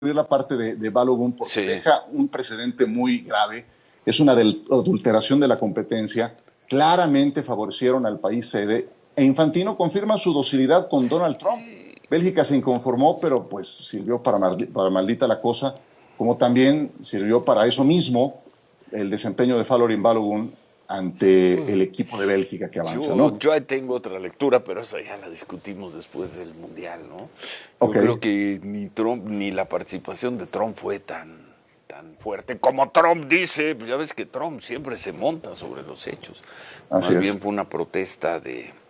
la parte de Balogun porque Sí. deja un precedente muy grave. Es una adulteración de la competencia. Claramente favorecieron al país sede e Infantino confirma su docilidad con Donald Trump. Bélgica se inconformó, pero pues sirvió para maldita la cosa, como también sirvió para eso mismo el desempeño de Falorin Balogun ante el equipo de Bélgica que avanza, ¿no? Yo ahí tengo otra lectura, pero esa ya la discutimos después del Mundial, ¿no? Yo Okay. creo que ni Trump ni la participación de Trump fue tan fuerte como Trump dice. Ya ves que Trump siempre se monta sobre los hechos. Así Más es. bien fue una protesta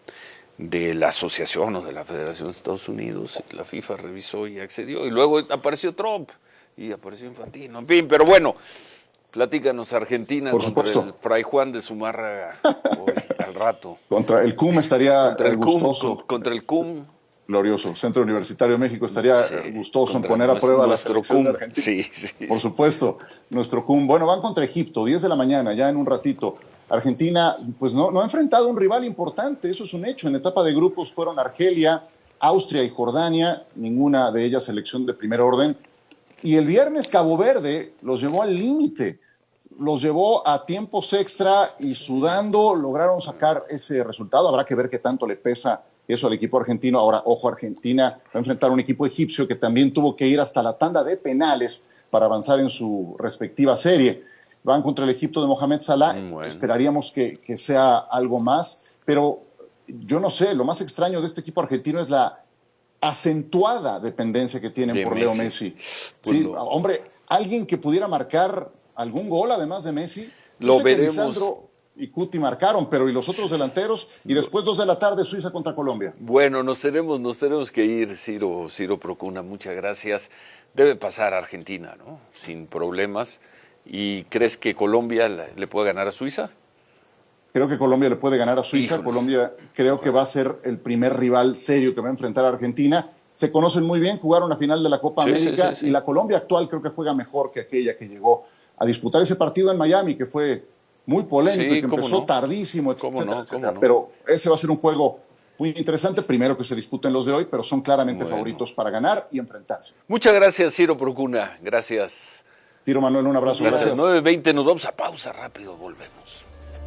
de la asociación o de la Federación de Estados Unidos. La FIFA revisó y accedió. Y luego apareció Trump y apareció Infantino. En fin, pero bueno, platícanos Argentina Por contra supuesto. el Fray Juan de Zumárraga hoy, al rato. Contra el CUM estaría Contra el CUM, gustoso, contra el CUM. glorioso. Centro Universitario de México estaría Sí, gustoso en contra poner a prueba la nuestro selección CUM. de Argentina. Sí, sí. Por supuesto, nuestro CUM. Bueno, van contra Egipto, 10 de la mañana, ya en un ratito. Argentina, pues no ha enfrentado un rival importante, eso es un hecho. En etapa de grupos fueron Argelia, Austria y Jordania, ninguna de ellas selección de primer orden. Y el viernes Cabo Verde los llevó al límite, los llevó a tiempos extra y sudando lograron sacar ese resultado. Habrá que ver qué tanto le pesa eso al equipo argentino. Ahora, ojo, Argentina va a enfrentar a un equipo egipcio que también tuvo que ir hasta la tanda de penales para avanzar en su respectiva serie. Van contra el Egipto de Mohamed Salah. Bueno. Esperaríamos que sea algo más, pero yo no sé, lo más extraño de este equipo argentino es la acentuada dependencia que tienen De por Leo Messi. Messi. Pues Sí, no. hombre, alguien que pudiera marcar algún gol además de Messi. Lo Yo sé que veremos. Lisandro y Cuti marcaron, pero ¿y los otros delanteros? Y después 2 de la tarde Suiza contra Colombia. Bueno, nos tenemos que ir, Ciro Procuna, muchas gracias. Debe pasar a Argentina, ¿no? Sin problemas. ¿Y crees que Colombia le puede ganar a Suiza? Creo que Colombia le puede ganar a Suiza. Híjoles. Colombia creo que va a ser el primer rival serio que va a enfrentar a Argentina. Se conocen muy bien, jugaron la final de la Copa Sí, América sí. y la Colombia actual creo que juega mejor que aquella que llegó a disputar ese partido en Miami, que fue muy polémico Sí, y que cómo empezó no. tardísimo, Cómo etcétera, no, etcétera. cómo no. Pero ese va a ser un juego muy interesante. Primero que se disputen los de hoy, pero son claramente Bueno. favoritos para ganar y enfrentarse. Muchas gracias, Ciro Procuna. Gracias. Tiro Manuel, un abrazo. Gracias. Gracias. 9:20, nos vamos a pausa rápido, volvemos.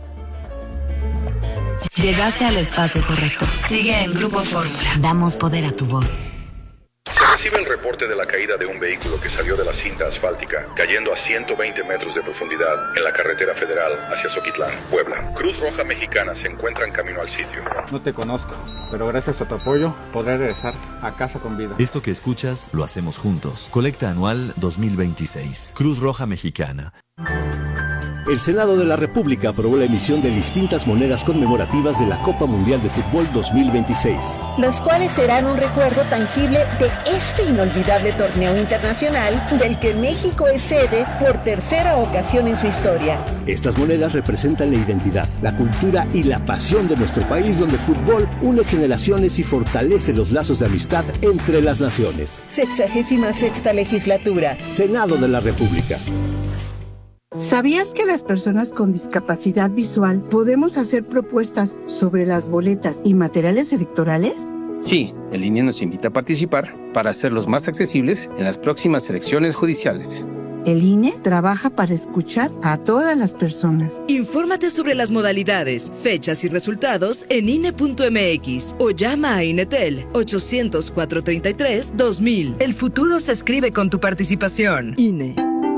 Llegaste al espacio correcto. Sigue en Grupo Fórmula. Damos poder a tu voz. Se recibe el reporte de la caída de un vehículo que salió de la cinta asfáltica, cayendo a 120 metros de profundidad en la carretera federal hacia Zoquitlán, Puebla. Cruz Roja Mexicana se encuentra en camino al sitio. No te conozco, pero gracias a tu apoyo podré regresar a casa con vida. Esto que escuchas lo hacemos juntos. Colecta Anual 2026. Cruz Roja Mexicana. El Senado de la República aprobó la emisión de distintas monedas conmemorativas de la Copa Mundial de Fútbol 2026. Las cuales serán un recuerdo tangible de este inolvidable torneo internacional del que México es sede por tercera ocasión en su historia. Estas monedas representan la identidad, la cultura y la pasión de nuestro país, donde el fútbol une generaciones y fortalece los lazos de amistad entre las naciones. 66ª legislatura. Senado de la República. ¿Sabías que las personas con discapacidad visual podemos hacer propuestas sobre las boletas y materiales electorales? Sí, el INE nos invita a participar para hacerlos más accesibles en las próximas elecciones judiciales. El INE trabaja para escuchar a todas las personas. Infórmate sobre las modalidades, fechas y resultados en INE.mx o llama a INETEL 800-433-2000. El futuro se escribe con tu participación. INE.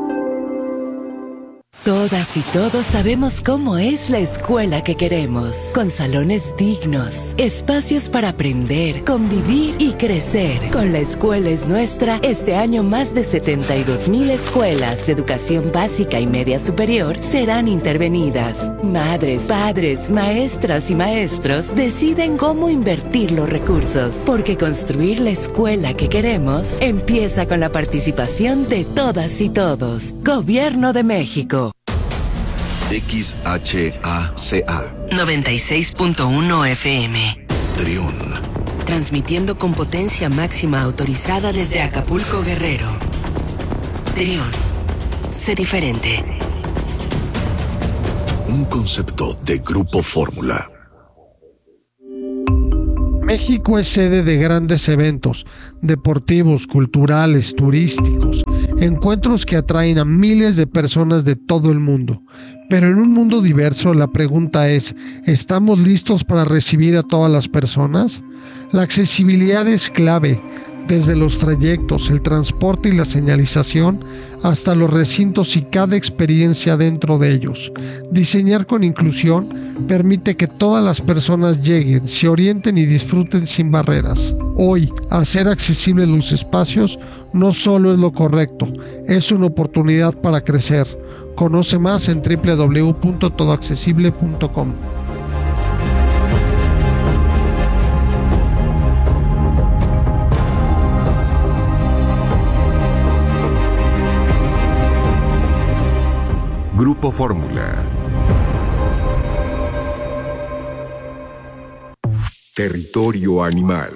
Todas y todos sabemos cómo es la escuela que queremos, con salones dignos, espacios para aprender, convivir y crecer. Con La Escuela es Nuestra, este año más de 72,000 escuelas de educación básica y media superior serán intervenidas. Madres, padres, maestras y maestros deciden cómo invertir los recursos, porque construir la escuela que queremos empieza con la participación de todas y todos. Gobierno de México. XHACA 96.1 FM. Triún. Transmitiendo con potencia máxima autorizada desde Acapulco, Guerrero. Triún. Sé diferente. Un concepto de Grupo Fórmula. México es sede de grandes eventos deportivos, culturales, turísticos, encuentros que atraen a miles de personas de todo el mundo. Pero en un mundo diverso, la pregunta es, ¿estamos listos para recibir a todas las personas? La accesibilidad es clave, desde los trayectos, el transporte y la señalización, hasta los recintos y cada experiencia dentro de ellos. Diseñar con inclusión permite que todas las personas lleguen, se orienten y disfruten sin barreras. Hoy, hacer accesibles los espacios no solo es lo correcto, es una oportunidad para crecer. Conoce más en www.todoaccesible.com. Grupo Fórmula. Territorio animal.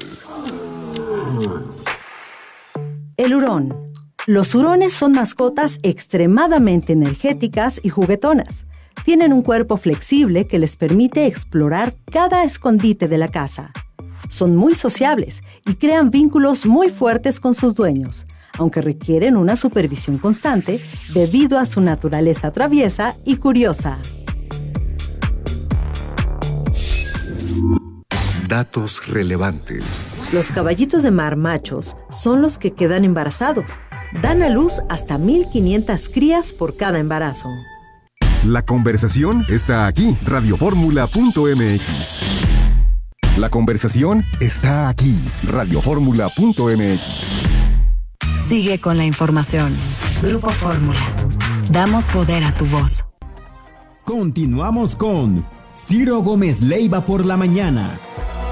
El hurón. Los hurones son mascotas extremadamente energéticas y juguetonas. Tienen un cuerpo flexible que les permite explorar cada escondite de la casa. Son muy sociables y crean vínculos muy fuertes con sus dueños, aunque requieren una supervisión constante debido a su naturaleza traviesa y curiosa. Datos relevantes. Los caballitos de mar machos son los que quedan embarazados. Dan a luz hasta 1,500 crías por cada embarazo. La conversación está aquí, radioformula.mx. La conversación está aquí, radioformula.mx. Sigue con la información. Grupo Fórmula. Damos poder a tu voz. Continuamos con Ciro Gómez Leiva por la mañana.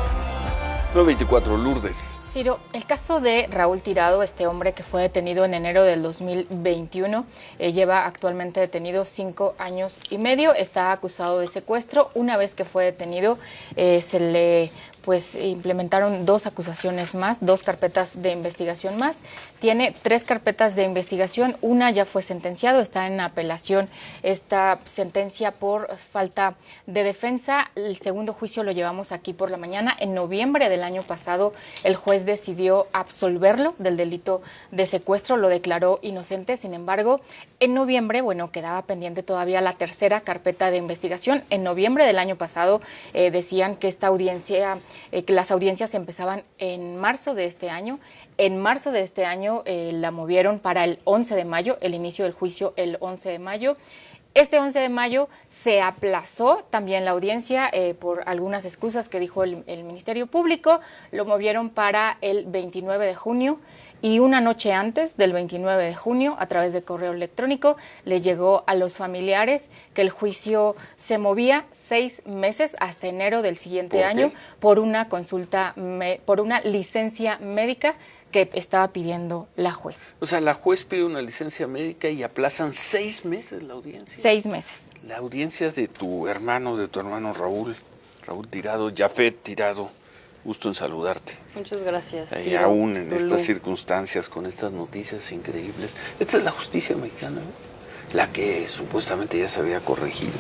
9:24, Lourdes. Ciro, el caso de Raúl Tirado, este hombre que fue detenido en enero del 2021, lleva actualmente detenido 5 años y medio, está acusado de secuestro. Una vez que fue detenido, se le implementaron 2 acusaciones más, 2 carpetas de investigación más. Tiene 3 carpetas de investigación, una ya fue sentenciado, está en apelación esta sentencia por falta de defensa. El segundo juicio lo llevamos aquí por la mañana. En noviembre del año pasado, el juez decidió absolverlo del delito de secuestro, lo declaró inocente. Sin embargo, en noviembre, quedaba pendiente todavía la tercera carpeta de investigación. En noviembre del año pasado decían que esta audiencia, que las audiencias empezaban en marzo de este año. En marzo de este año la movieron para el 11 de mayo, el inicio del juicio el 11 de mayo. Este 11 de mayo se aplazó también la audiencia por algunas excusas que dijo el Ministerio Público. Lo movieron para el 29 de junio. Y una noche antes del 29 de junio, a través de correo electrónico, le llegó a los familiares que el juicio se movía 6 meses hasta enero del siguiente año por una consulta, por una licencia médica que estaba pidiendo la juez. O sea, la juez pide una licencia médica y aplazan 6 meses la audiencia. 6 meses. La audiencia de tu hermano Raúl Tirado, Jafet Tirado. Gusto en saludarte. Muchas gracias. Y aún en estas circunstancias, con estas noticias increíbles. Esta es la justicia mexicana, ¿no? La que supuestamente ya se había corregido.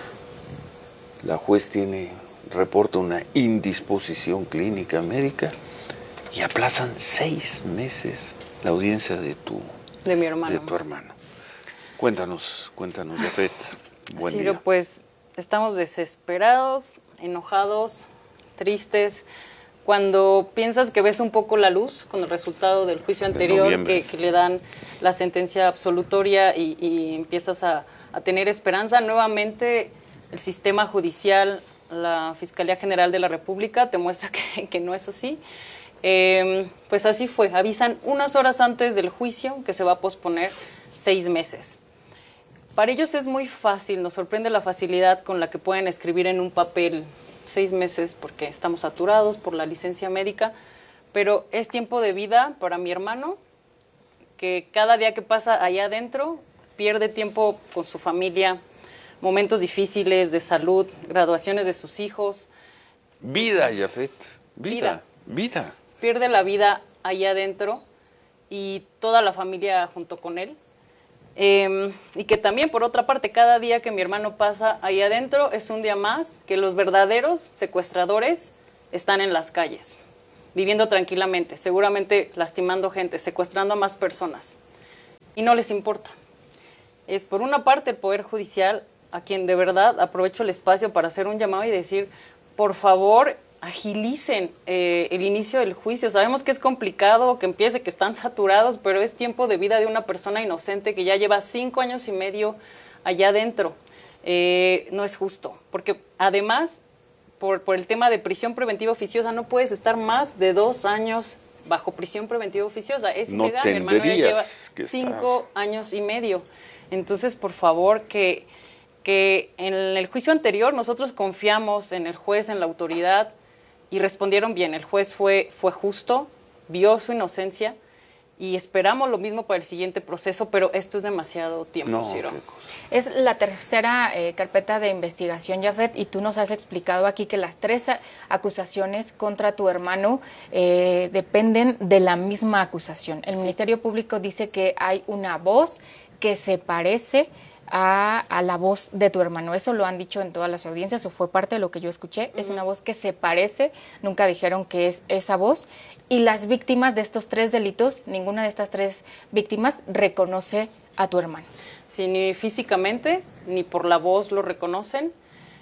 La juez reporta una indisposición clínica médica y aplazan 6 meses la audiencia de mi hermano. De tu hermano. Cuéntanos, Jafet. Buen día. Pues estamos desesperados, enojados, tristes. Cuando piensas que ves un poco la luz con el resultado del juicio anterior, que le dan la sentencia absolutoria y empiezas a tener esperanza, nuevamente el sistema judicial, la Fiscalía General de la República te muestra que no es así. Pues así fue, avisan unas horas antes del juicio que se va a posponer 6 meses. Para ellos es muy fácil, nos sorprende la facilidad con la que pueden escribir en un papel 6 meses porque estamos saturados por la licencia médica, pero es tiempo de vida para mi hermano, que cada día que pasa allá adentro pierde tiempo con su familia, momentos difíciles de salud, graduaciones de sus hijos. Vida, Jafet, vida. Pierde la vida allá adentro y toda la familia junto con él. Y que también, por otra parte, cada día que mi hermano pasa ahí adentro es un día más que los verdaderos secuestradores están en las calles. viviendo tranquilamente, seguramente lastimando gente, secuestrando a más personas, y no les importa. Es por una parte el Poder Judicial, a quien de verdad aprovecho el espacio para hacer un llamado y decir, por favor, agilicen el inicio del juicio. Sabemos que es complicado, que empiece, que están saturados, pero es tiempo de vida de una persona inocente que ya lleva 5 años y medio allá adentro. No es justo, porque además, por el tema de prisión preventiva oficiosa, no puedes estar más de 2 años bajo prisión preventiva oficiosa. Es ilegal. Mi hermano ya lleva 5 años y medio. Entonces, por favor, que en el juicio anterior nosotros confiamos en el juez, en la autoridad, y respondieron bien. El juez fue justo, vio su inocencia, y esperamos lo mismo para el siguiente proceso, pero esto es demasiado tiempo, Ciro. Es la tercera carpeta de investigación, Jafet, y tú nos has explicado aquí que las 3 acusaciones contra tu hermano dependen de la misma acusación. El Ministerio Público dice que hay una voz que se parece a la voz de tu hermano. Eso lo han dicho en todas las audiencias, o fue parte de lo que yo escuché. Es una voz que se parece, nunca dijeron que es esa voz. Y las víctimas de estos 3 delitos, ninguna de estas 3 víctimas reconoce a tu hermano. Sí, ni físicamente, ni por la voz lo reconocen.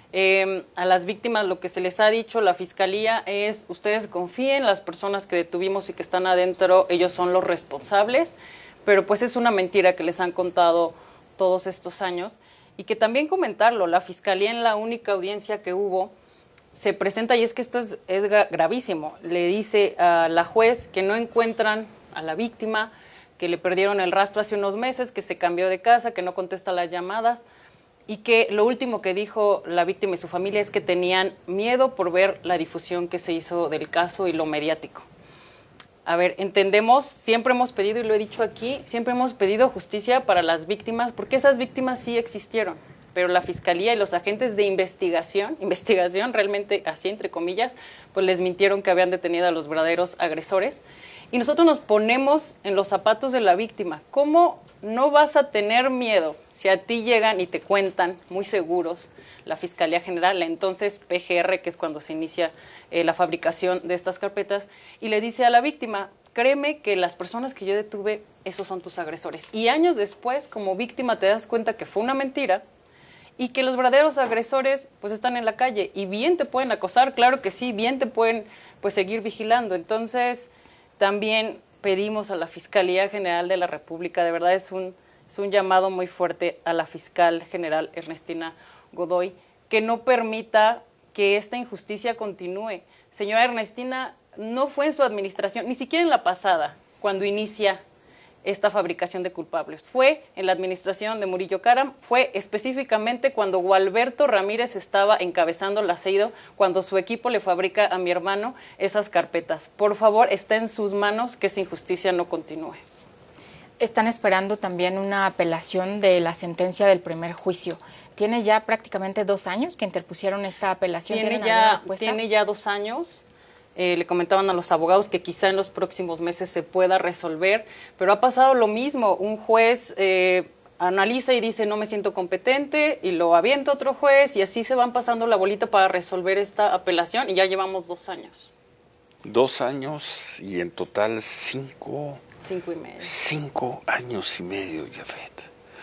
A las víctimas lo que se les ha dicho, la Fiscalía, es: ustedes confíen, las personas que detuvimos y que están adentro, ellos son los responsables. Pero pues es una mentira que les han contado todos estos años. Y que también comentarlo, la Fiscalía en la única audiencia que hubo se presenta, y es que esto es gravísimo, le dice a la juez que no encuentran a la víctima, que le perdieron el rastro hace unos meses, que se cambió de casa, que no contesta las llamadas, y que lo último que dijo la víctima y su familia es que tenían miedo por ver la difusión que se hizo del caso y lo mediático. A ver, entendemos, siempre hemos pedido, y lo he dicho aquí, siempre hemos pedido justicia para las víctimas, porque esas víctimas sí existieron, pero la Fiscalía y los agentes de investigación realmente así entre comillas, pues les mintieron que habían detenido a los verdaderos agresores. Y nosotros nos ponemos en los zapatos de la víctima. ¿Cómo no vas a tener miedo si a ti llegan y te cuentan, muy seguros, la Fiscalía General, la entonces PGR, que es cuando se inicia la fabricación de estas carpetas, y le dice a la víctima: créeme que las personas que yo detuve, esos son tus agresores? Y años después, como víctima, te das cuenta que fue una mentira y que los verdaderos agresores pues están en la calle, y bien te pueden acosar, claro que sí, bien te pueden pues seguir vigilando. Entonces, también pedimos a la Fiscalía General de la República, de verdad es un llamado muy fuerte a la Fiscal General Ernestina Godoy, que no permita que esta injusticia continúe. Señora Ernestina, no fue en su administración, ni siquiera en la pasada, cuando inicia esta fabricación de culpables. Fue en la administración de Murillo Karam, fue específicamente cuando Gualberto Ramírez estaba encabezando la CEIDO, cuando su equipo le fabrica a mi hermano esas carpetas. Por favor, está en sus manos que esa injusticia no continúe. Están esperando también una apelación de la sentencia del primer juicio. ¿Tiene ya prácticamente 2 años que interpusieron esta apelación? Tiene ya 2 años. Le comentaban a los abogados que quizá en los próximos meses se pueda resolver, pero ha pasado lo mismo. Un juez analiza y dice: no me siento competente, y lo avienta otro juez, y así se van pasando la bolita para resolver esta apelación, y ya llevamos 2 años. 2 años y en total 5 y medio. 5 años y medio, Jafet.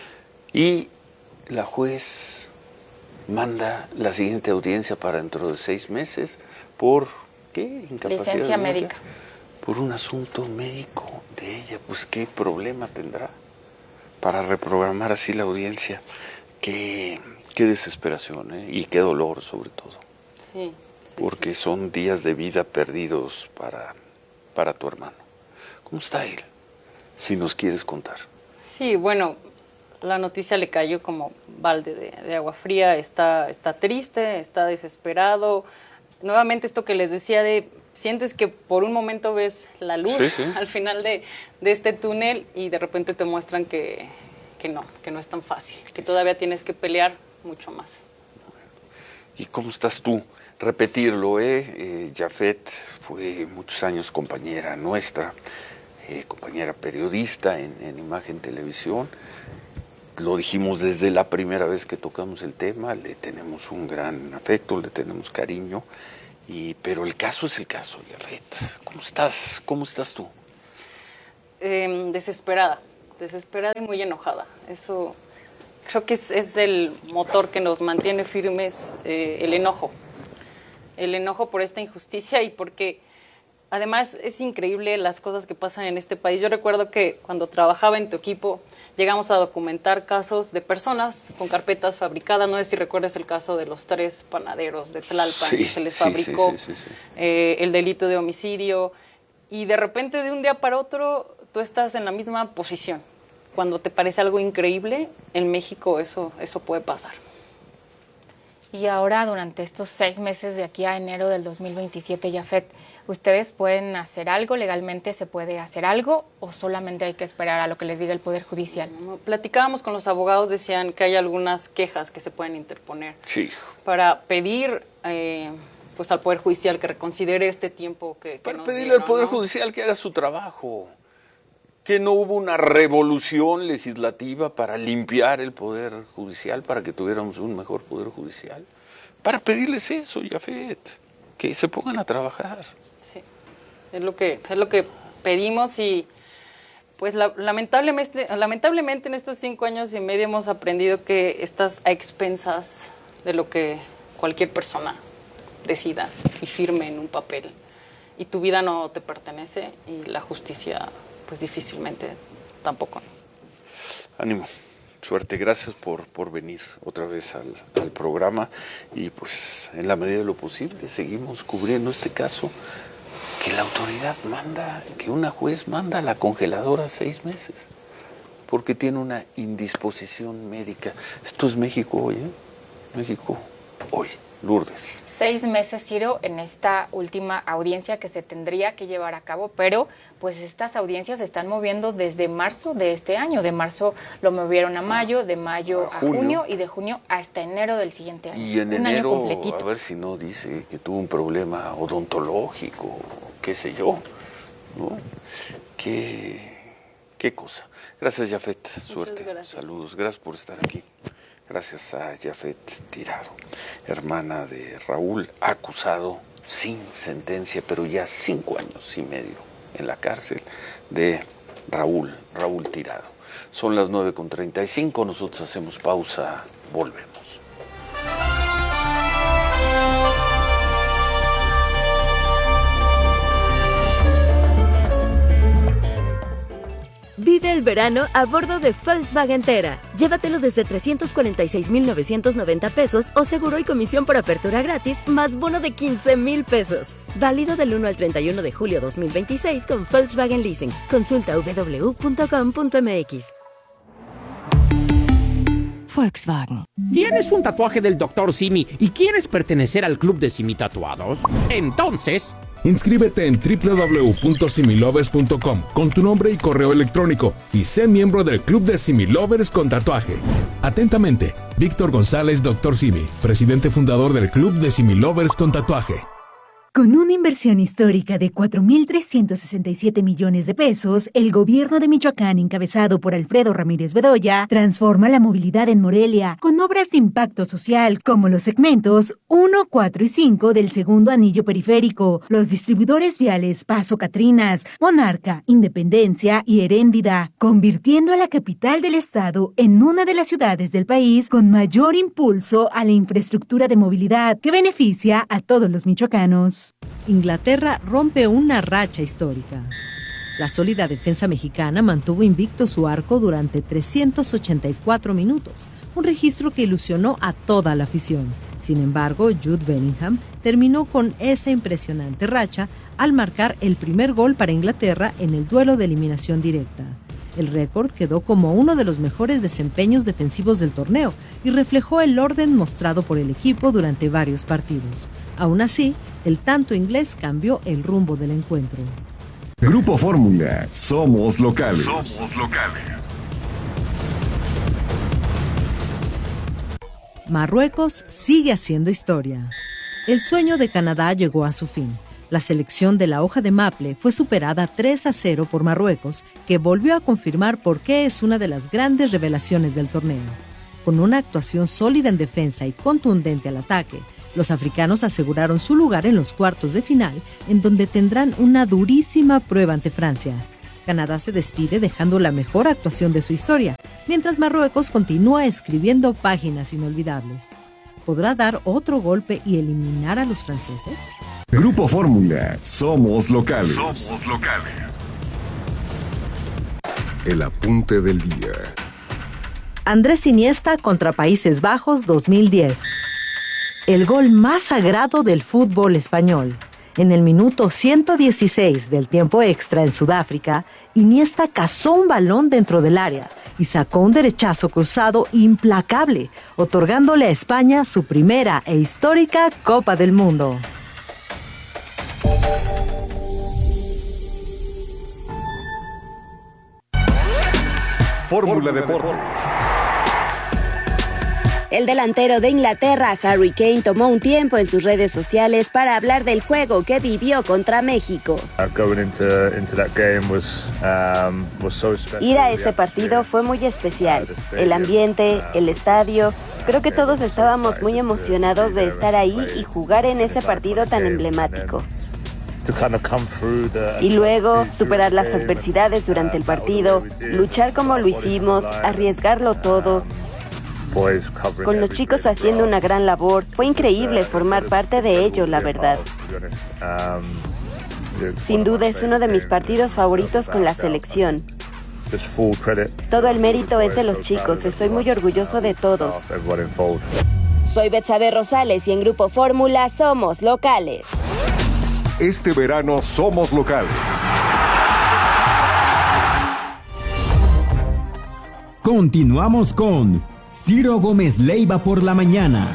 Y la juez manda la siguiente audiencia para dentro de 6 meses por ¿qué? Incapacidad licencia médica. Por un asunto médico de ella. Pues qué problema tendrá para reprogramar así la audiencia. Qué desesperación, ¿eh? Y qué dolor sobre todo. Sí. Porque son días de vida perdidos para tu hermano. ¿Cómo está él? Si nos quieres contar. Sí, bueno, la noticia le cayó como balde de agua fría. Está triste, está desesperado. Nuevamente esto que les decía sientes que por un momento ves la luz al final de este túnel, y de repente te muestran que no es tan fácil, que todavía tienes que pelear mucho más. ¿Y cómo estás tú? Repetirlo, Jafet fue muchos años compañera nuestra, compañera periodista en Imagen Televisión. Lo dijimos desde la primera vez que tocamos el tema, le tenemos un gran afecto, le tenemos cariño, Pero el caso es el caso, Yafet. ¿Cómo estás tú? Desesperada y muy enojada. Eso creo que es el motor que nos mantiene firmes, el enojo por esta injusticia y porque además es increíble las cosas que pasan en este país. Yo recuerdo que cuando trabajaba en tu equipo llegamos a documentar casos de personas con carpetas fabricadas. No sé si recuerdas el caso de los 3 panaderos de Tlalpan, que se les fabricó el delito de homicidio, y de repente de un día para otro tú estás en la misma posición. Cuando te parece algo increíble, en México eso puede pasar. Y ahora, durante estos 6 meses de aquí a enero del 2027, Yafet, ¿ustedes pueden hacer algo? ¿Legalmente se puede hacer algo o solamente hay que esperar a lo que les diga el Poder Judicial? Platicábamos con los abogados, decían que hay algunas quejas que se pueden interponer para pedir pues al Poder Judicial que reconsidere este tiempo que para nos pedirle dieron, al Poder ¿no? Judicial que haga su trabajo. Que no hubo una revolución legislativa para limpiar el Poder Judicial, para que tuviéramos un mejor Poder Judicial. Para pedirles eso, Yafet, que se pongan a trabajar. Sí, es lo que pedimos y pues lamentablemente en estos 5 años y medio hemos aprendido que estás a expensas de lo que cualquier persona decida y firme en un papel. Y tu vida no te pertenece y la justicia pues difícilmente tampoco. Ánimo, suerte, gracias por venir otra vez al programa y pues en la medida de lo posible seguimos cubriendo este caso que la autoridad manda, que una juez manda a la congeladora 6 meses porque tiene una indisposición médica. Esto es México hoy, México hoy. Lourdes. 6 meses, Ciro, en esta última audiencia que se tendría que llevar a cabo, pero pues estas audiencias se están moviendo desde marzo de este año. De marzo lo movieron a mayo, de mayo a junio y de junio hasta enero del siguiente año. Y en un enero, año completito. A ver si no dice que tuvo un problema odontológico, qué sé yo, ¿no? Qué cosa. Gracias, Yafet, suerte, gracias. Saludos, gracias por estar aquí. Gracias a Yafet Tirado, hermana de Raúl, acusado sin sentencia, pero ya 5 años y medio en la cárcel de Raúl Tirado. Son las 9:35, nosotros hacemos pausa, volvemos. Vive el verano a bordo de Volkswagen Tera. Llévatelo desde 346,990 pesos o seguro y comisión por apertura gratis más bono de 15,000 pesos. Válido del 1 al 31 de julio 2026 con Volkswagen Leasing. Consulta www.com.mx. Volkswagen. ¿Tienes un tatuaje del Dr. Simi y quieres pertenecer al club de Simi Tatuados? Entonces, inscríbete en www.similovers.com con tu nombre y correo electrónico y sé miembro del Club de Similovers con tatuaje. Atentamente, Víctor González, Dr. Simi, presidente fundador del Club de Similovers con tatuaje. Con una inversión histórica de 4,367 millones de pesos, el gobierno de Michoacán, encabezado por Alfredo Ramírez Bedoya, transforma la movilidad en Morelia con obras de impacto social como los segmentos 1, 4 y 5 del segundo anillo periférico, los distribuidores viales Paso Catrinas, Monarca, Independencia y Heréndida, convirtiendo a la capital del estado en una de las ciudades del país con mayor impulso a la infraestructura de movilidad que beneficia a todos los michoacanos. Inglaterra rompe una racha histórica. La sólida defensa mexicana mantuvo invicto su arco durante 384 minutos, un registro que ilusionó a toda la afición. Sin embargo, Jude Bellingham terminó con esa impresionante racha al marcar el primer gol para Inglaterra en el duelo de eliminación directa. El récord quedó como uno de los mejores desempeños defensivos del torneo y reflejó el orden mostrado por el equipo durante varios partidos. Aún así, el tanto inglés cambió el rumbo del encuentro. Grupo Fórmula, somos locales. Somos locales. Marruecos sigue haciendo historia. El sueño de Canadá llegó a su fin. La selección de la hoja de maple fue superada 3-0 por Marruecos, que volvió a confirmar por qué es una de las grandes revelaciones del torneo. Con una actuación sólida en defensa y contundente al ataque, Los africanos aseguraron su lugar en los cuartos de final, en donde tendrán una durísima prueba ante Francia. Canadá se despide dejando la mejor actuación de su historia, mientras Marruecos continúa escribiendo páginas inolvidables. ¿Podrá dar otro golpe y eliminar a los franceses? Grupo Fórmula, somos locales. Somos locales. El apunte del día. Andrés Iniesta contra Países Bajos 2010. El gol más sagrado del fútbol español. En el minuto 116 del tiempo extra en Sudáfrica, Iniesta cazó un balón dentro del área y sacó un derechazo cruzado implacable, otorgándole a España su primera e histórica Copa del Mundo. Fórmula Deportes. El delantero de Inglaterra, Harry Kane, tomó un tiempo en sus redes sociales para hablar del juego que vivió contra México. Ir a ese partido fue muy especial. El ambiente, el estadio, creo que todos estábamos muy emocionados de estar ahí y jugar en ese partido tan emblemático. Y luego, superar las adversidades durante el partido, luchar como lo hicimos, arriesgarlo todo. Con los chicos haciendo una gran labor, fue increíble formar parte de ello, la verdad. Sin duda es uno de mis partidos favoritos con la selección. Todo el mérito es de los chicos, estoy muy orgulloso de todos. Soy Betsabe Rosales y en Grupo Fórmula somos locales. Este verano somos locales. Continuamos con Ciro Gómez Leiva por la mañana.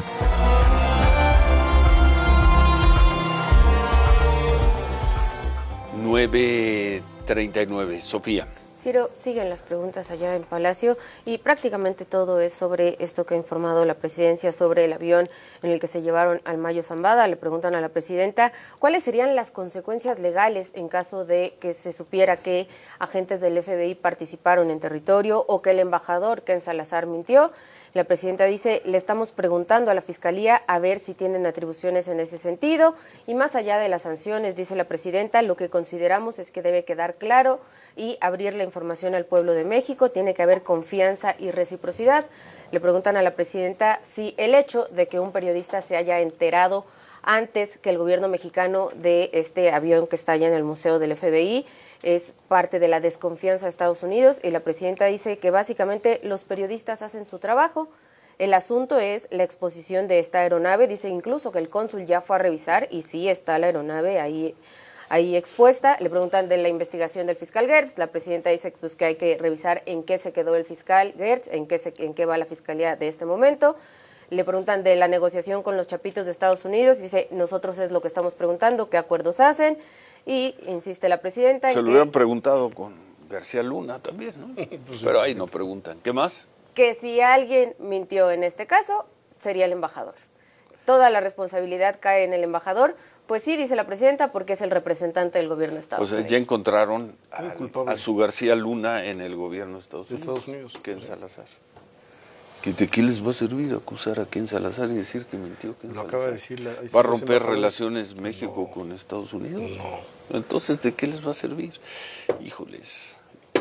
(9:39). Sofía. Ciro, siguen las preguntas allá en Palacio y prácticamente todo es sobre esto que ha informado la presidencia sobre el avión en el que se llevaron al Mayo Zambada. Le preguntan a la presidenta cuáles serían las consecuencias legales en caso de que se supiera que agentes del FBI participaron en territorio o que el embajador Ken Salazar mintió. La presidenta dice, le estamos preguntando a la Fiscalía a ver si tienen atribuciones en ese sentido y más allá de las sanciones, dice la presidenta, lo que consideramos es que debe quedar claro y abrir la información al pueblo de México, tiene que haber confianza y reciprocidad. Le preguntan a la presidenta si el hecho de que un periodista se haya enterado antes que el gobierno mexicano de este avión que está allá en el Museo del FBI es parte de la desconfianza de Estados Unidos, y la presidenta dice que básicamente los periodistas hacen su trabajo. El asunto es la exposición de esta aeronave, dice incluso que el cónsul ya fue a revisar y sí está la aeronave ahí expuesta. Le preguntan de la investigación del fiscal Gertz, la presidenta dice pues, que hay que revisar en qué se quedó el fiscal Gertz, en qué va la fiscalía de este momento. Le preguntan de la negociación con los chapitos de Estados Unidos, dice nosotros es lo que estamos preguntando, qué acuerdos hacen. Y insiste la presidenta. Se lo hubieran preguntado con García Luna también, ¿no? Pero ahí no preguntan. ¿Qué más? Que si alguien mintió en este caso, sería el embajador. Toda la responsabilidad cae en el embajador. Pues sí, dice la presidenta, porque es el representante del gobierno de Estados Unidos. Ya encontraron a su García Luna en el gobierno de Estados Unidos. Ken Salazar. ¿De qué les va a servir acusar a Ken Salazar y decir que mintió Ken Salazar? Acaba de decir ¿Va a romper relaciones México con Estados Unidos? No. Entonces, ¿de qué les va a servir? Híjoles.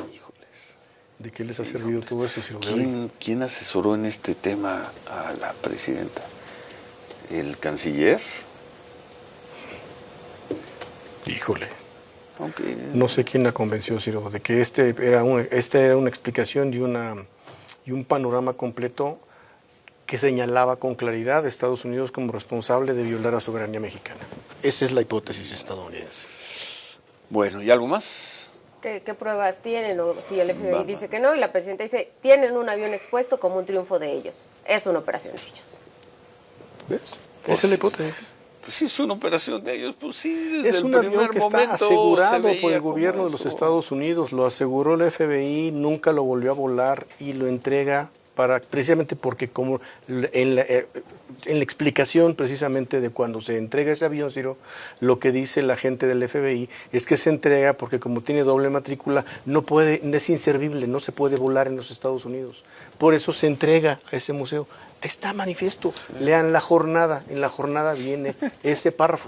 ¿De qué les ha servido todo eso? ¿Quién asesoró en este tema a la presidenta? ¿El canciller? Híjole. No sé quién la convenció, Ciro, de que esta era una explicación y un panorama completo que señalaba con claridad a Estados Unidos como responsable de violar la soberanía mexicana. Esa es la hipótesis estadounidense. Bueno, ¿y algo más? ¿Qué pruebas tienen? O si el FBI dice que no, y la presidenta dice, tienen un avión expuesto como un triunfo de ellos. Es una operación de ellos. ¿Ves? Esa es la hipótesis. Pues sí, es una operación de ellos, pues sí. Es un avión que está asegurado por el gobierno de los Estados Unidos, lo aseguró el FBI, nunca lo volvió a volar y lo entrega precisamente porque como en la explicación precisamente de cuando se entrega ese avión, Ciro, lo que dice la gente del FBI es que se entrega porque como tiene doble matrícula, es inservible, no se puede volar en los Estados Unidos. Por eso se entrega a ese museo. Está manifiesto. Lean La Jornada. En La Jornada viene ese párrafo.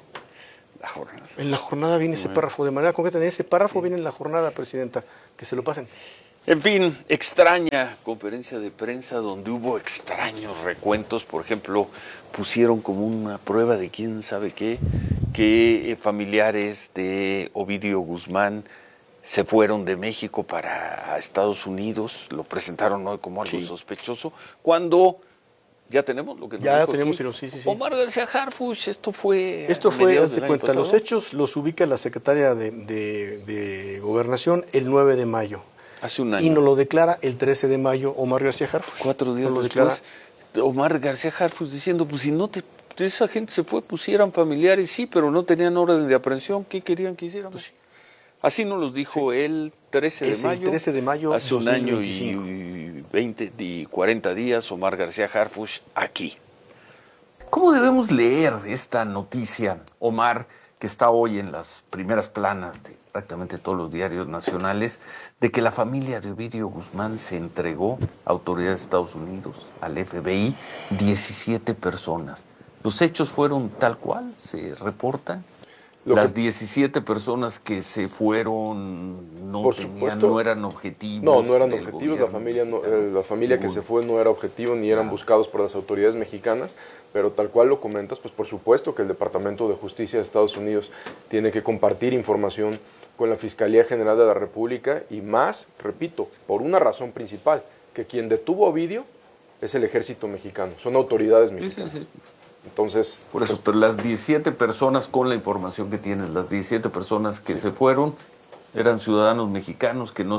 En La Jornada viene ese párrafo. De manera concreta, en ese párrafo viene en La Jornada, Presidenta. Que se lo pasen. En fin, extraña conferencia de prensa donde hubo extraños recuentos. Por ejemplo, pusieron como una prueba de quién sabe qué, que familiares de Ovidio Guzmán se fueron de México para Estados Unidos. Lo presentaron hoy como algo sospechoso. Cuando ya tenemos lo que nos ya dijo tenemos, aquí. sí. Omar García Harfuch, esto fue, haz de cuenta, los hechos los ubica la secretaria de Gobernación el 9 de mayo. Hace un año. Y nos lo declara el 13 de mayo Omar García Harfuch. 4 días después, Omar García Harfuch diciendo, pues si esa gente se fue, pues si eran familiares, sí, pero no tenían orden de aprehensión, ¿qué querían que hiciéramos? Pues sí. Así nos los dijo el 13 de mayo. El 13 de mayo hace 2025. Un año y 20 y 40 días, Omar García Harfuch aquí. ¿Cómo debemos leer esta noticia, Omar, que está hoy en las primeras planas de prácticamente todos los diarios nacionales, de que la familia de Ovidio Guzmán se entregó a autoridades de Estados Unidos, al FBI, 17 personas? ¿Los hechos fueron tal cual? ¿Se reportan? Las 17 personas que se fueron no eran objetivos. No eran objetivos. La familia que se fue no era objetivo ni eran buscados por las autoridades mexicanas, pero tal cual lo comentas, pues por supuesto que el Departamento de Justicia de Estados Unidos tiene que compartir información con la Fiscalía General de la República y más, repito, por una razón principal, que quien detuvo a Ovidio es el ejército mexicano, son autoridades mexicanas. Sí. Entonces, por eso, pero las 17 personas, con la información que tienes, las 17 personas que se fueron eran ciudadanos mexicanos que no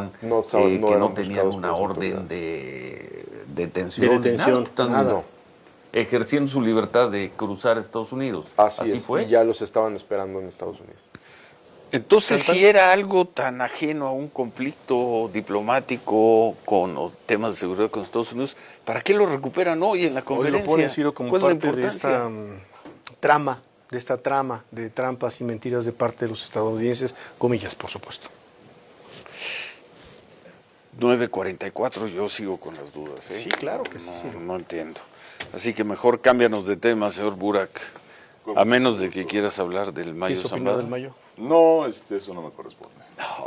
tenían una orden de detención. Nada. Ejerciendo su libertad de cruzar a Estados Unidos. Así fue. Y ya los estaban esperando en Estados Unidos. Entonces, si era algo tan ajeno a un conflicto diplomático con temas de seguridad con Estados Unidos, ¿para qué lo recuperan hoy en la conferencia? Hoy lo ponen, Ciro, como parte de esta trama de trampas y mentiras de parte de los estadounidenses, comillas, por supuesto. 9:44, yo sigo con las dudas. Sí, claro que sí. No entiendo. Así que mejor cámbianos de tema, señor Burak. A menos de que quieras hablar del Mayo Zambada. ¿Del Mayo? No, eso no me corresponde.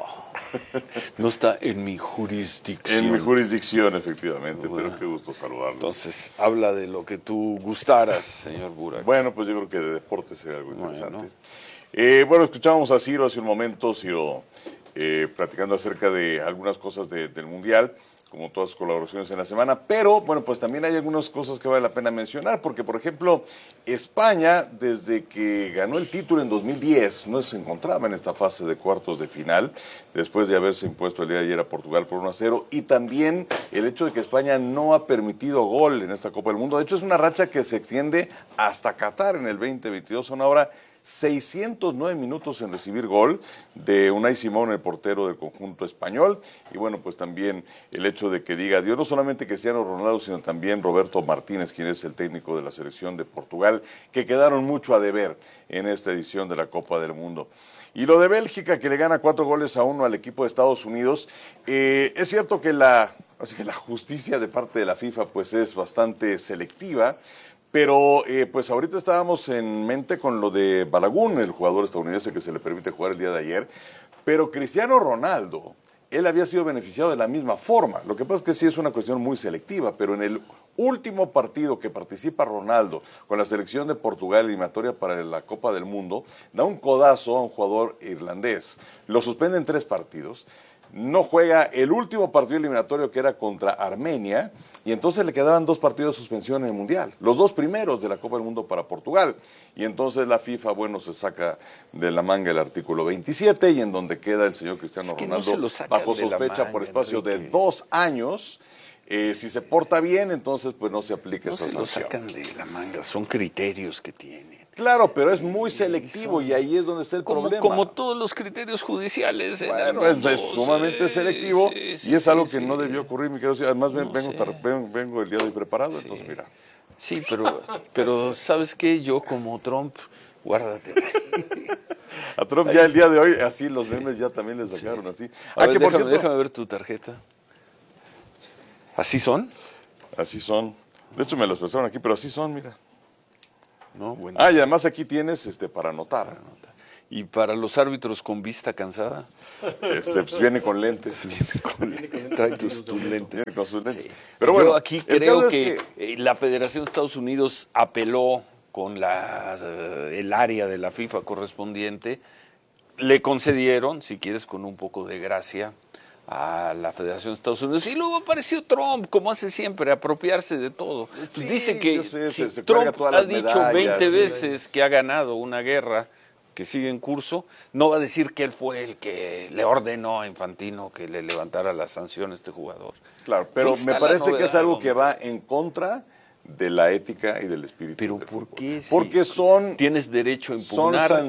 No está en mi jurisdicción. En mi jurisdicción, efectivamente, bueno, pero qué gusto saludarlo. Entonces, habla de lo que tú gustaras, señor Burak. Bueno, pues yo creo que de deporte sería algo interesante. Bueno, escuchábamos a Ciro hace un momento, Ciro platicando acerca de algunas cosas del Mundial, como todas sus colaboraciones en la semana, pero bueno, pues también hay algunas cosas que vale la pena mencionar, porque por ejemplo, España, desde que ganó el título en 2010, no se encontraba en esta fase de cuartos de final, después de haberse impuesto el día de ayer a Portugal por 1-0, y también el hecho de que España no ha permitido gol en esta Copa del Mundo. De hecho, es una racha que se extiende hasta Qatar en el 2022, son ahora 609 minutos en recibir gol de Unai Simón, el portero del conjunto español, y bueno, pues también el hecho de que diga adiós no solamente Cristiano Ronaldo, sino también Roberto Martínez, quien es el técnico de la selección de Portugal, que quedaron mucho a deber en esta edición de la Copa del Mundo. Y lo de Bélgica, que le gana 4-1 al equipo de Estados Unidos, es cierto que la justicia de parte de la FIFA pues es bastante selectiva, pero pues ahorita estábamos en mente con lo de Balogun, el jugador estadounidense que se le permite jugar el día de ayer, pero Cristiano Ronaldo, él había sido beneficiado de la misma forma. Lo que pasa es que sí es una cuestión muy selectiva, pero en el último partido que participa Ronaldo con la selección de Portugal, eliminatoria para la Copa del Mundo, da un codazo a un jugador irlandés, lo suspenden 3 partidos, no juega el último partido eliminatorio que era contra Armenia y entonces le quedaban 2 partidos de suspensión en el Mundial, los 2 primeros de la Copa del Mundo para Portugal, y entonces la FIFA, bueno, se saca de la manga el artículo 27 y en donde queda el señor Cristiano Ronaldo bajo sospecha por espacio de 2 años. Si se porta bien, entonces pues no se aplica esa sanción. No se lo sacan de la manga, son criterios que tienen. Claro, pero es muy selectivo y ahí es donde está el problema. Como todos los criterios judiciales. Bueno, es sumamente selectivo y es algo que no debió ocurrir, mi querido. Además, vengo el día de hoy preparado, entonces mira. Sí, pero ¿sabes qué? Yo como Trump, guárdate. A Trump ya el día de hoy, así los memes ya también le sacaron así. Ver, déjame ver tu tarjeta. ¿Así son? Así son. De hecho, me los pasaron aquí, pero así son, mira. No, bueno. Y además aquí tienes para anotar. ¿Y para los árbitros con vista cansada? Pues viene con lentes. Trae tus lentes. Viene con sus lentes. Sí. Pero bueno, yo aquí creo que la Federación de Estados Unidos apeló con el área de la FIFA correspondiente. Le concedieron, si quieres con un poco de gracia, a la Federación de Estados Unidos. Y luego apareció Trump, como hace siempre, apropiarse de todo. Sí, dice que se Trump ha dicho medallas, 20 veces que ha ganado una guerra que sigue en curso, no va a decir que él fue el que le ordenó a Infantino que le levantara las sanciones a este jugador. Claro, pero me parece que es algo que va en contra de la ética y del espíritu. Pero ¿por qué? Porque tienes derecho a impugnar,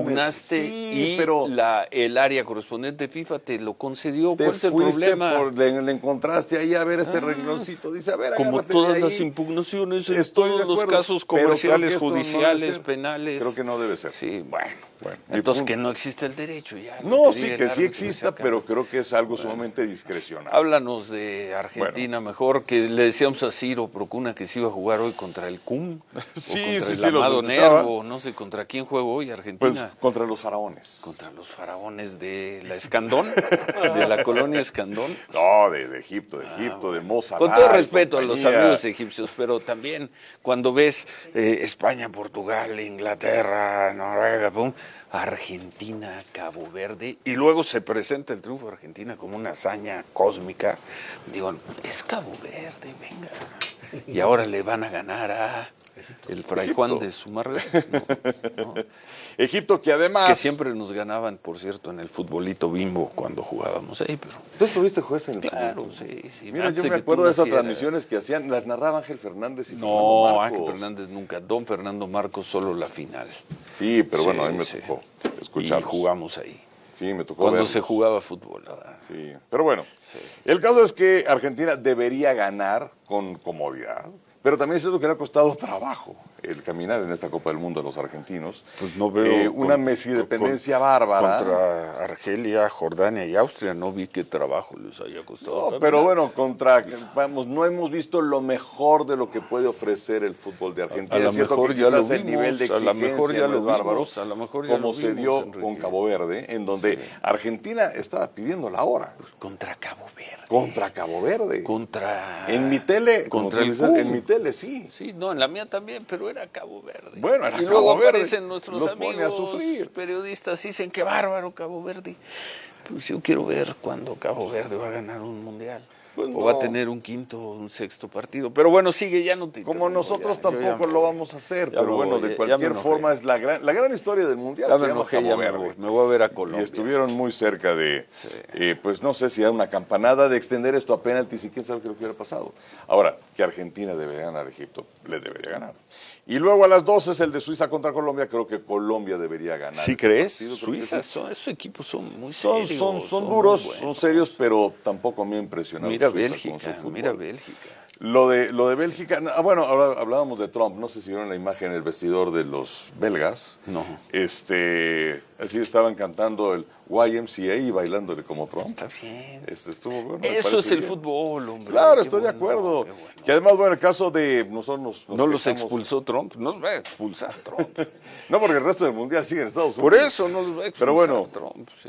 impugnaste pero el área correspondiente de FIFA te lo concedió. ¿Cuál es el problema? Le encontraste ahí a ver ese rengloncito, dice, a ver, como todas las impugnaciones en todos los casos comerciales, judiciales, penales. Creo que no debe ser. Sí, bueno. Entonces que no existe el derecho ya. No, sí, que sí exista, pero creo que es algo sumamente discrecional. Háblanos de Argentina mejor, que le decíamos a Ciro Procuna que se iba a jugar hoy contra el CUM, contra el Amado Nervo, no sé contra quién juega hoy Argentina. Pues contra los faraones. Contra los faraones de la Escandón, de la colonia Escandón. No, de Egipto, de Mossalat. Con todo respeto a los amigos egipcios, pero también cuando ves España, Portugal, Inglaterra, Noruega, Argentina, Cabo Verde, y luego se presenta el triunfo de Argentina como una hazaña cósmica. Digo, es Cabo Verde, venga. Y ahora le van a ganar a el Fray Juan de Zumárraga. No. Egipto, que además... Que siempre nos ganaban, por cierto, en el futbolito Bimbo cuando jugábamos ahí. Pero... ¿Tú estuviste juez en el Claro, futbolito? Sí. Mira, yo me acuerdo de esas transmisiones que hacían, las narraba Ángel Fernández y Fernando No, Marcos. Ángel Fernández nunca. Don Fernando Marcos solo la final. Sí, pero bueno, a mí me tocó escuchar. Y jugamos ahí. Sí, me tocó cuando verlos. se jugaba fútbol, ¿verdad? Sí, pero bueno, el caso es que Argentina debería ganar con comodidad, pero también es cierto que le ha costado trabajo el caminar en esta Copa del Mundo a los argentinos. Pues no veo una Messi-dependencia bárbara. Contra Argelia, Jordania y Austria no vi qué trabajo les haya costado. No, pero bueno, no hemos visto lo mejor de lo que puede ofrecer el fútbol de Argentina. A lo mejor ya lo vimos, el nivel de exigencia a lo mejor ya lo bárbaro, vimos, a lo mejor ya como lo se vimos, dio Enrique. con Cabo Verde, en donde Argentina estaba pidiendo la hora. Contra Cabo Verde. Contra Cabo Verde. En mi tele, contra el dices, en mi tele, sí. Sí, no, en la mía también, pero era Cabo Verde. Bueno, era y luego Cabo Verde. aparecen nuestros Nos pone a amigos sufrir. periodistas y dicen que bárbaro Cabo Verde. Pues yo quiero ver cuándo Cabo Verde va a ganar un mundial. Pues o va a tener un quinto o un sexto partido. Pero bueno, sigue, ya no te Como nosotros tampoco lo vamos a hacer, ya pero bueno, de cualquier forma es la gran historia del mundial. Ya se me llama enojé, Cabo ya Verde. me voy a ver a Colombia. Y estuvieron muy cerca de, pues no sé si era una campanada de extender esto a penaltis y quién sabe qué lo que hubiera pasado. Ahora, que Argentina debería ganar a Egipto, le debería ganar. Y luego a las 12 es el de Suiza contra Colombia, creo que Colombia debería ganar. ¿Sí crees? Suiza, esos equipos son muy serios. Son duros, son serios, pero tampoco me ha impresionado. Mira Suiza Bélgica, con su fútbol. mira Bélgica. Lo de Bélgica, bueno, ahora hablábamos de Trump, no sé si vieron la imagen en el vestidor de los belgas. No. Así estaban cantando el YMCA y bailándole como Trump. Está bien. Estuvo bueno. Eso es el fútbol, hombre. Claro, estoy de acuerdo. Bueno. Que además, bueno, el caso de nosotros ¿No los expulsó Trump? Nos va a expulsar Trump. No, porque el resto del mundial sigue en Estados Unidos. Por eso no los va a expulsar Pero bueno, Trump. Sí.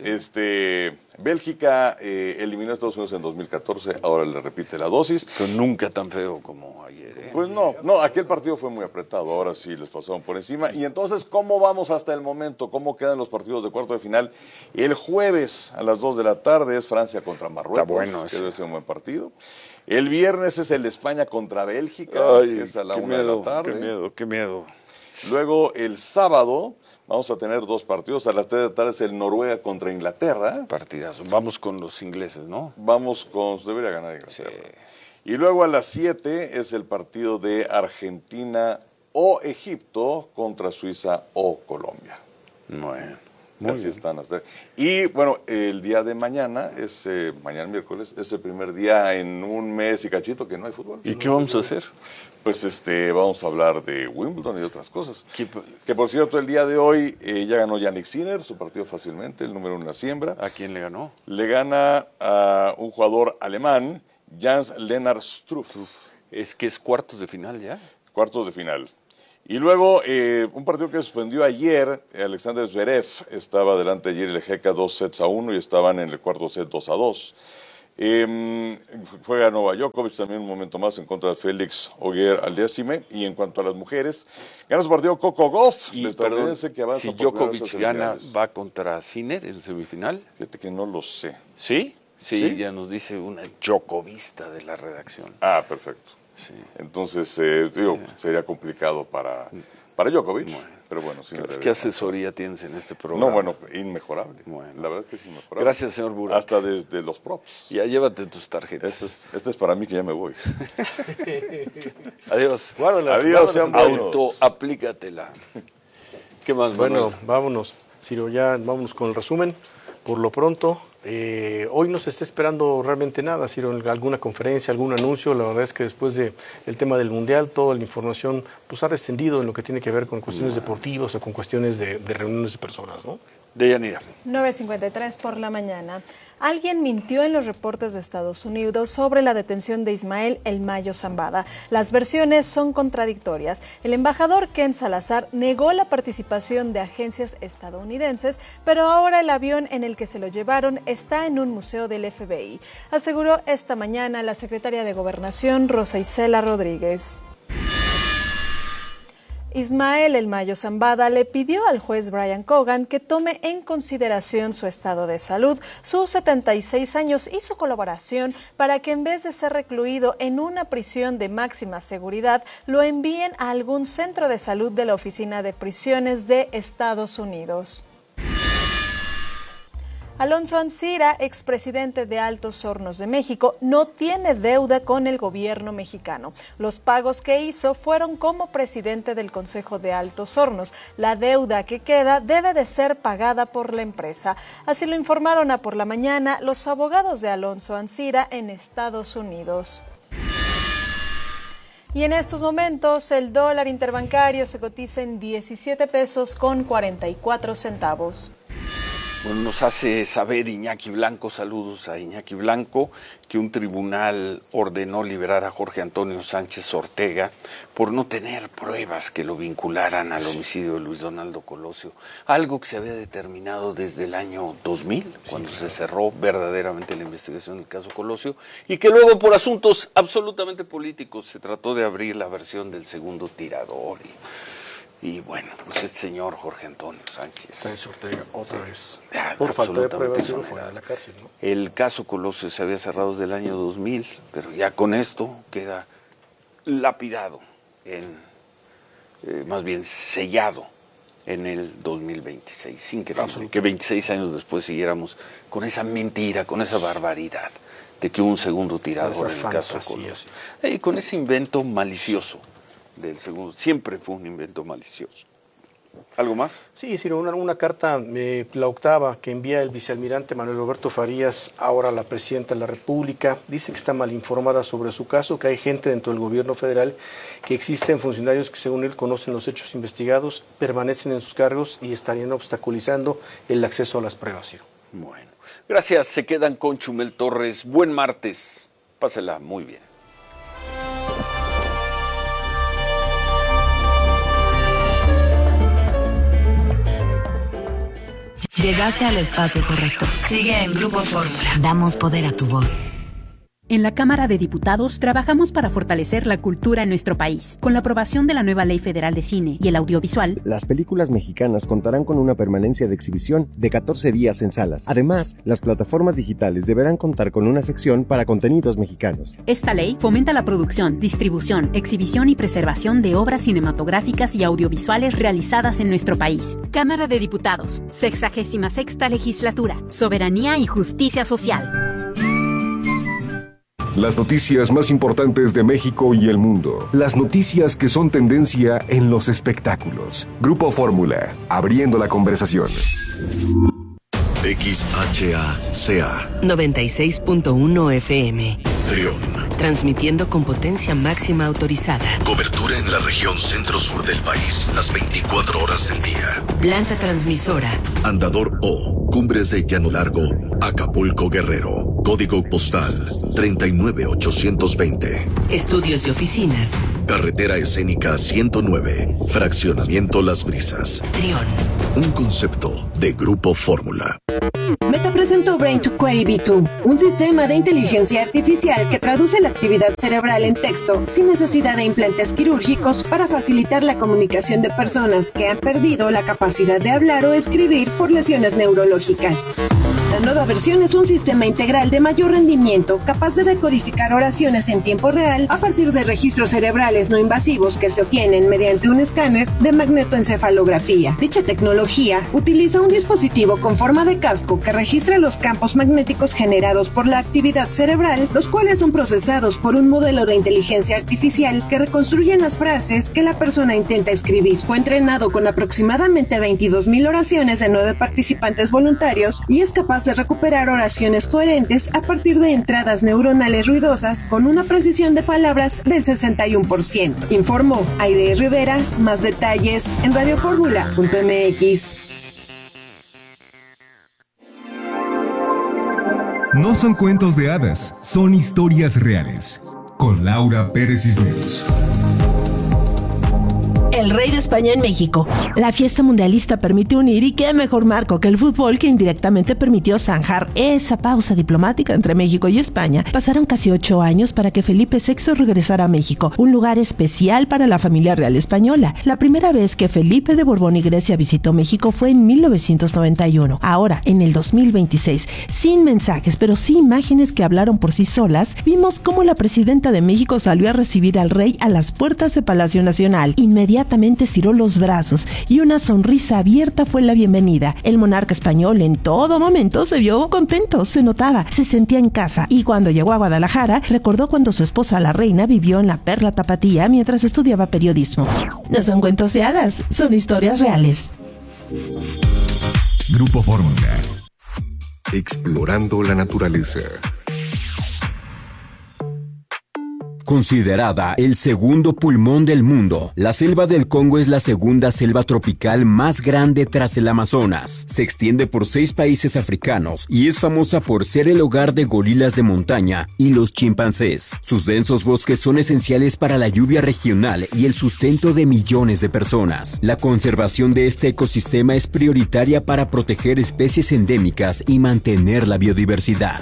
Bélgica eliminó a Estados Unidos en 2014, ahora le repite la dosis. Pero nunca tan feo como ayer, ¿eh? Pues no, aquel partido fue muy apretado, ahora sí les pasaron por encima. Y entonces, ¿cómo vamos hasta el momento? ¿Cómo quedan los partidos de cuarto de final? El jueves a las 2 de la tarde es Francia contra Marruecos, está bueno que debe ser un buen partido. El viernes es el de España contra Bélgica, que es a la 1 de la tarde. Qué miedo. Luego el sábado vamos a tener dos partidos. A las 3 de la tarde es el Noruega contra Inglaterra. Partidazo. Vamos con los ingleses, ¿no? Debería ganar Inglaterra. Sí. Y luego a las 7 es el partido de Argentina o Egipto contra Suiza o Colombia. Bueno. Así están. Y bueno, el día de mañana, mañana miércoles, es el primer día en un mes y cachito que no hay fútbol. ¿Y qué vamos a hacer? Pues vamos a hablar de Wimbledon y otras cosas. Que por cierto, el día de hoy ya ganó Jannik Sinner, su partido fácilmente, el número 1 en la siembra. ¿A quién le ganó? Le gana a un jugador alemán, Jens-Lennart Struff. Es que es cuartos de final ya. Cuartos de final. Y luego, un partido que suspendió ayer, Alexander Zverev estaba delante de Jiří Lehecka 2-1 y estaban en el cuarto set 2-2. Juega Novak Djokovic también un momento más en contra de Félix Auger-Aliassime. Y en cuanto a las mujeres, gana su partido Coco Gauff, y estadounidense que avanza. Si Djokovic gana, ¿va contra Sinner en semifinal? Fíjate que no lo sé. ¿Sí? Sí, ya nos dice una Djokovista de la redacción. Ah, perfecto. Sí. Entonces, sería complicado para Djokovic, pero bueno. Sí, ¿Qué asesoría tienes en este programa? No, bueno, inmejorable. Bueno. La verdad es que es inmejorable. Gracias, señor Burak. Hasta desde los props. Ya llévate tus tarjetas. Este es para mí, que ya me voy. Adiós. Adiós, autoaplícatela. ¿Qué más? Bueno, vámonos, Ciro, ya vámonos con el resumen. Por lo pronto, hoy no se está esperando realmente nada, Ciro, alguna conferencia, algún anuncio. La verdad es que después del tema del Mundial, toda la información pues ha descendido en lo que tiene que ver con cuestiones deportivas o con cuestiones de reuniones de personas, ¿no? Deyanira. 9:53 por la mañana. Alguien mintió en los reportes de Estados Unidos sobre la detención de Ismael El Mayo Zambada. Las versiones son contradictorias. El embajador Ken Salazar negó la participación de agencias estadounidenses, pero ahora el avión en el que se lo llevaron está en un museo del FBI, aseguró esta mañana la secretaria de Gobernación, Rosa Isela Rodríguez. Ismael El Mayo Zambada le pidió al juez Brian Cogan que tome en consideración su estado de salud, sus 76 años y su colaboración para que en vez de ser recluido en una prisión de máxima seguridad, lo envíen a algún centro de salud de la Oficina de Prisiones de Estados Unidos. Alonso Ancira, expresidente de Altos Hornos de México, no tiene deuda con el gobierno mexicano. Los pagos que hizo fueron como presidente del Consejo de Altos Hornos. La deuda que queda debe de ser pagada por la empresa. Así lo informaron a Por la Mañana los abogados de Alonso Ancira en Estados Unidos. Y en estos momentos el dólar interbancario se cotiza en 17 pesos con 44 centavos. Bueno, nos hace saber Iñaki Blanco, saludos a Iñaki Blanco, que un tribunal ordenó liberar a Jorge Antonio Sánchez Ortega por no tener pruebas que lo vincularan al homicidio de Luis Donaldo Colosio, algo que se había determinado desde el año 2000, cuando se cerró verdaderamente la investigación del caso Colosio, y que luego por asuntos absolutamente políticos se trató de abrir la versión del segundo tirador. Y bueno, pues este señor Jorge Antonio Sánchez Ortega, otra vez, por falta de pruebas, fuera de la cárcel, ¿no? El caso Colosio se había cerrado desde el año 2000, pero ya con esto queda lapidado, más bien sellado en el 2026. Increíble que 26 años después siguiéramos con esa mentira, con esa barbaridad de que hubo un segundo tirador en el caso Colosio. Y con ese invento malicioso del segundo, siempre fue un invento malicioso. ¿Algo más? Sí, Ciro, una carta, la octava, que envía el vicealmirante Manuel Roberto Farías, ahora la presidenta de la República. Dice que está mal informada sobre su caso, que hay gente dentro del gobierno federal, que existen funcionarios que según él conocen los hechos investigados, permanecen en sus cargos y estarían obstaculizando el acceso a las pruebas, Ciro. Bueno, gracias, se quedan con Chumel Torres. Buen martes, pásela muy bien. Llegaste al espacio correcto. Sigue en Grupo Fórmula. Damos poder a tu voz. En la Cámara de Diputados trabajamos para fortalecer la cultura en nuestro país. Con la aprobación de la nueva Ley Federal de Cine y el Audiovisual, las películas mexicanas contarán con una permanencia de exhibición de 14 días en salas. Además, las plataformas digitales deberán contar con una sección para contenidos mexicanos. Esta ley fomenta la producción, distribución, exhibición y preservación de obras cinematográficas y audiovisuales realizadas en nuestro país. Cámara de Diputados, 66ª Legislatura. Soberanía y justicia social. Las noticias más importantes de México y el mundo. Las noticias que son tendencia en los espectáculos. Grupo Fórmula, abriendo la conversación. XHACA 96.1 FM. Trión. Transmitiendo con potencia máxima autorizada. Cobertura en la región centro-sur del país, las 24 horas del día. Planta transmisora. Andador O, Cumbres de Llano Largo, Acapulco, Guerrero. Código postal 39820. Estudios y oficinas. Carretera Escénica 109, Fraccionamiento Las Brisas. Trión. Un concepto de Grupo Fórmula. Meta presentó Brain to Query V2, un sistema de inteligencia artificial que traduce la actividad cerebral en texto sin necesidad de implantes quirúrgicos para facilitar la comunicación de personas que han perdido la capacidad de hablar o escribir por lesiones neurológicas. La nueva versión es un sistema integral de mayor rendimiento, capaz de decodificar oraciones en tiempo real a partir de registros cerebrales no invasivos que se obtienen mediante un escáner de magnetoencefalografía. Dicha tecnología utiliza un dispositivo con forma de casco que registra los campos magnéticos generados por la actividad cerebral, los cuales son procesados por un modelo de inteligencia artificial que reconstruyen las frases que la persona intenta escribir. Fue entrenado con aproximadamente 22,000 oraciones de 9 participantes voluntarios y es capaz de recuperar oraciones coherentes a partir de entradas neuronales ruidosas con una precisión de palabras del 61%. Informó Aide Rivera. Más detalles en radioformula.mx. No son cuentos de hadas, son historias reales. Con Laura Pérez Cisneros. El rey de España en México. La fiesta mundialista permite unir, y qué mejor marco que el fútbol, que indirectamente permitió zanjar esa pausa diplomática entre México y España. Pasaron casi 8 años para que Felipe VI regresara a México, un lugar especial para la familia real española. La primera vez que Felipe de Borbón y Grecia visitó México fue en 1991. Ahora, en el 2026, sin mensajes, pero sí imágenes que hablaron por sí solas, vimos cómo la presidenta de México salió a recibir al rey a las puertas de Palacio Nacional. Inmediatamente estiró los brazos y una sonrisa abierta fue la bienvenida. El monarca español en todo momento se vio contento, se notaba, se sentía en casa, y cuando llegó a Guadalajara recordó cuando su esposa la reina vivió en la Perla Tapatía mientras estudiaba periodismo. No son cuentos de hadas, son historias reales. Grupo Fórmula. Explorando la naturaleza. Considerada el segundo pulmón del mundo, la selva del Congo es la segunda selva tropical más grande tras el Amazonas. Se extiende por 6 países africanos y es famosa por ser el hogar de gorilas de montaña y los chimpancés. Sus densos bosques son esenciales para la lluvia regional y el sustento de millones de personas. La conservación de este ecosistema es prioritaria para proteger especies endémicas y mantener la biodiversidad.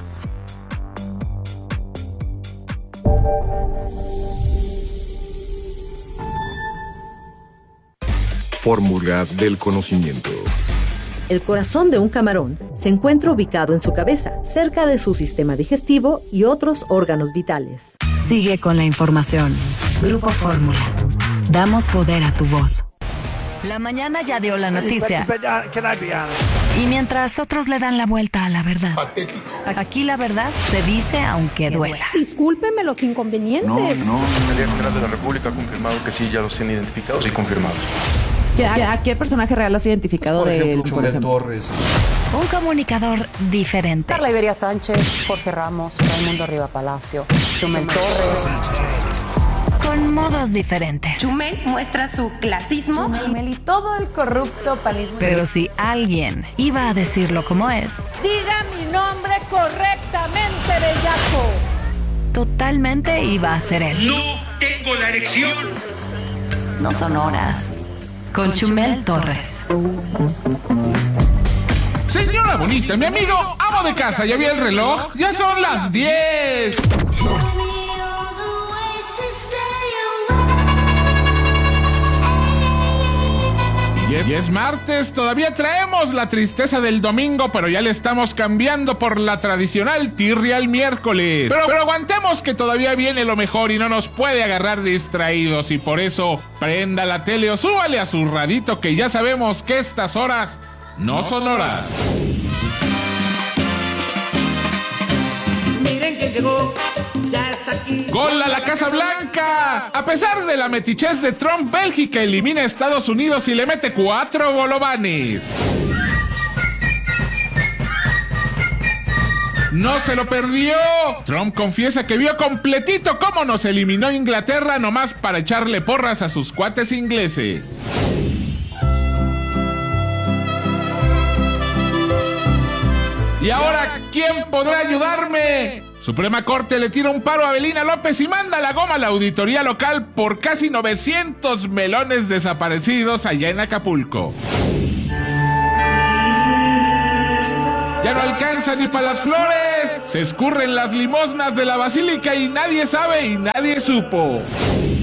Fórmula del conocimiento. El corazón de un camarón se encuentra ubicado en su cabeza, cerca de su sistema digestivo y otros órganos vitales. Sigue con la información. Grupo Fórmula. Damos poder a tu voz. La mañana ya dio la noticia. Y mientras otros le dan la vuelta a la verdad. Aquí la verdad se dice aunque duela. Discúlpeme los inconvenientes. No. El general de la República ha confirmado que sí, ya los tienen identificados y confirmados. ¿A qué personaje real has identificado de él? Chumel Torres. Un comunicador diferente. Carla Iberia Sánchez, Jorge Ramos, Raimundo Riva Palacio, Chumel Torres. Con modos diferentes. Chumel muestra su clasismo. Chumel y todo el corrupto panismo. Pero si alguien iba a decirlo como es, diga mi nombre correctamente, bellaco. Totalmente iba a ser él. No tengo la erección. No son horas. Con Chumel Torres. Señora bonita, mi amigo, amo de casa, ¿ya vi el reloj? ¡Ya son las 10! Y es martes, todavía traemos la tristeza del domingo, pero ya le estamos cambiando por la tradicional tirria el miércoles. Pero aguantemos que todavía viene lo mejor y no nos puede agarrar distraídos, y por eso prenda la tele o súbale a su radito, que ya sabemos que estas horas no son horas. Miren que llegó, ya ¡Gol a la Casa Blanca! A pesar de la metichez de Trump, Bélgica elimina a Estados Unidos y le mete 4 bolovanes. ¡No se lo perdió! Trump confiesa que vio completito cómo nos eliminó Inglaterra nomás para echarle porras a sus cuates ingleses. ¿Y ahora quién podrá ayudarme? Suprema Corte le tira un paro a Avelina López y manda la goma a la auditoría local por casi 900 melones desaparecidos allá en Acapulco. Ya no alcanza ni para las flores. Se escurren las limosnas de la basílica y nadie sabe y nadie supo.